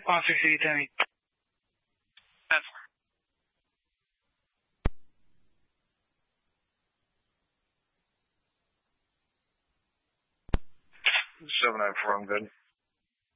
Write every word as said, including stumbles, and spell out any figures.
one six eight, Danny. That's seven nine four, I'm good.